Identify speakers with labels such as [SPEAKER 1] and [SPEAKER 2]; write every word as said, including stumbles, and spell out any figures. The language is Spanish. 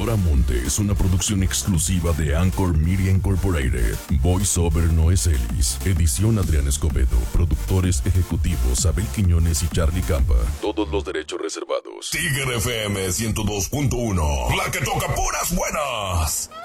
[SPEAKER 1] Sonora Monte es una producción exclusiva de Anchor Media Incorporated. Voiceover Noé Celis. Edición Adrián Escobedo. Productores ejecutivos Abel Quiñones y Charlie Campa. Todos los derechos reservados.
[SPEAKER 2] Tigre F M ciento dos punto uno. La que toca puras buenas.